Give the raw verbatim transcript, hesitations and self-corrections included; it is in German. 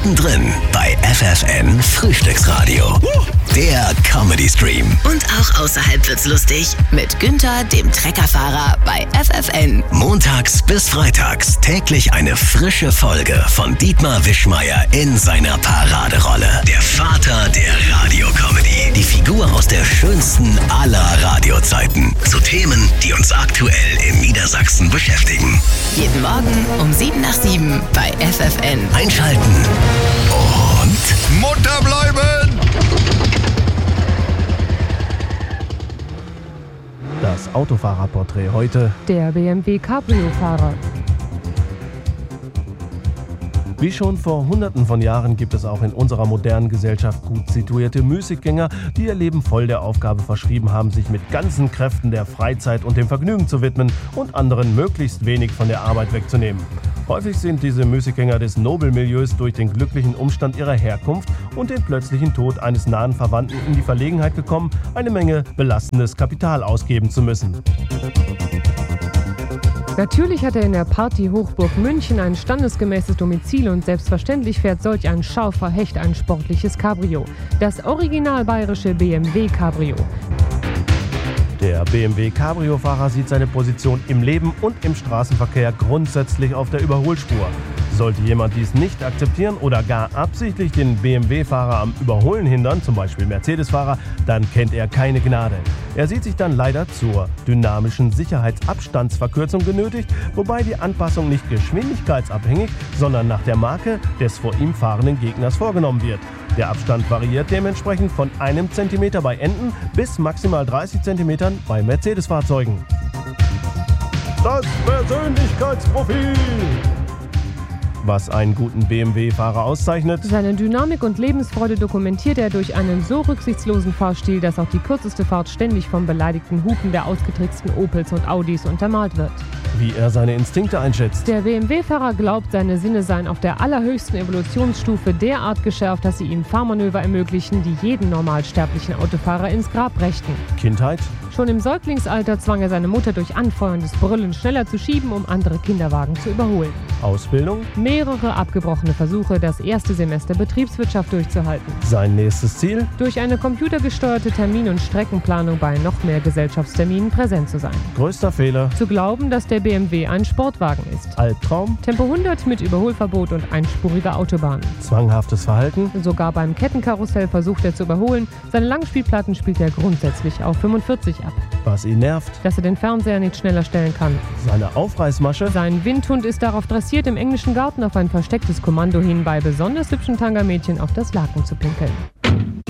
Mittendrin bei F F N Frühstücksradio. Der Comedy Stream. Und auch außerhalb wird's lustig mit Günther, dem Treckerfahrer bei F F N. Montags bis freitags täglich eine frische Folge von Dietmar Wischmeier in seiner Paraderolle. Der Vater der Radiocomedy. Die Figur aus der schönsten aller Radiozeiten. Zu Themen, die uns aktuell in Niedersachsen beschäftigen. Jeden Morgen um sieben nach sieben bei F F N. Einschalten und Mutter bleiben! Das Autofahrerporträt heute. Der B M W Cabrio-Fahrer. Wie schon vor Hunderten von Jahren gibt es auch in unserer modernen Gesellschaft gut situierte Müßiggänger, die ihr Leben voll der Aufgabe verschrieben haben, sich mit ganzen Kräften der Freizeit und dem Vergnügen zu widmen und anderen möglichst wenig von der Arbeit wegzunehmen. Häufig sind diese Müßiggänger des Nobelmilieus durch den glücklichen Umstand ihrer Herkunft und den plötzlichen Tod eines nahen Verwandten in die Verlegenheit gekommen, eine Menge belastendes Kapital ausgeben zu müssen. Natürlich hat er in der Party-Hochburg München ein standesgemäßes Domizil und selbstverständlich fährt solch ein scharfer Hecht ein sportliches Cabrio. Das original bayerische B M W Cabrio. Der B M W Cabrio-Fahrer sieht seine Position im Leben und im Straßenverkehr grundsätzlich auf der Überholspur. Sollte jemand dies nicht akzeptieren oder gar absichtlich den B M W-Fahrer am Überholen hindern, zum Beispiel Mercedes-Fahrer, dann kennt er keine Gnade. Er sieht sich dann leider zur dynamischen Sicherheitsabstandsverkürzung genötigt, wobei die Anpassung nicht geschwindigkeitsabhängig, sondern nach der Marke des vor ihm fahrenden Gegners vorgenommen wird. Der Abstand variiert dementsprechend von einem Zentimeter bei Enten bis maximal dreißig Zentimetern bei Mercedes-Fahrzeugen. Das Persönlichkeitsprofil! Was einen guten B M W-Fahrer auszeichnet. Seine Dynamik und Lebensfreude dokumentiert er durch einen so rücksichtslosen Fahrstil, dass auch die kürzeste Fahrt ständig vom beleidigten Hupen der ausgetricksten Opels und Audis untermalt wird. Wie er seine Instinkte einschätzt. Der B M W-Fahrer glaubt, seine Sinne seien auf der allerhöchsten Evolutionsstufe derart geschärft, dass sie ihm Fahrmanöver ermöglichen, die jeden normalsterblichen Autofahrer ins Grab brächten. Kindheit? Schon im Säuglingsalter zwang er seine Mutter durch anfeuerndes Brüllen schneller zu schieben, um andere Kinderwagen zu überholen. Ausbildung? Mehrere abgebrochene Versuche, das erste Semester Betriebswirtschaft durchzuhalten. Sein nächstes Ziel? Durch eine computergesteuerte Termin- und Streckenplanung bei noch mehr Gesellschaftsterminen präsent zu sein. Größter Fehler? Zu glauben, dass der B M W ein Sportwagen ist. Albtraum? Tempo hundert mit Überholverbot und einspurige Autobahn. Zwanghaftes Verhalten? Sogar beim Kettenkarussell versucht er zu überholen. Seine Langspielplatten spielt er grundsätzlich auf fünfundvierzig ab. Was ihn nervt? Dass er den Fernseher nicht schneller stellen kann. Seine Aufreißmasche? Sein Windhund ist darauf dressiert, im englischen Garten auf ein verstecktes Kommando hin bei besonders hübschen Tangermädchen auf das Laken zu pinkeln.